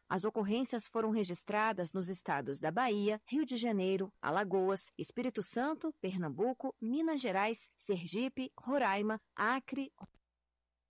As ocorrências foram registradas nos estados da Bahia, Rio de Janeiro, Alagoas, Espírito Santo, Pernambuco, Minas Gerais, Sergipe, Roraima, Acre,